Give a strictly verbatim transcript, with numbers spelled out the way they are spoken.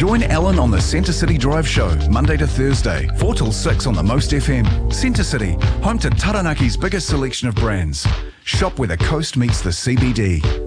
Join Alan on the Centre City Drive Show, Monday to Thursday, four till six on the Most F M. Centre City, home to Taranaki's biggest selection of brands. Shop where the coast meets the C B D.